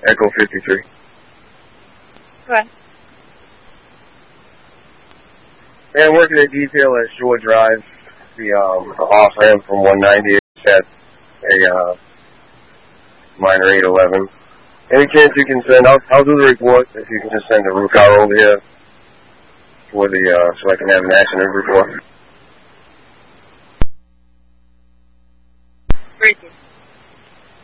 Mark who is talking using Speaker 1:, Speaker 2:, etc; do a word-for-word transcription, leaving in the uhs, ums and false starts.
Speaker 1: Echo fifty-three.
Speaker 2: Go ahead.
Speaker 1: Yeah, I'm working at detail at Shore Drive, the um, off-ramp from one ninety at a uh, minor eight eleven. Any chance you can send, I'll, I'll do the report if you can just send a root car over here for the, uh, so I can have an accident report.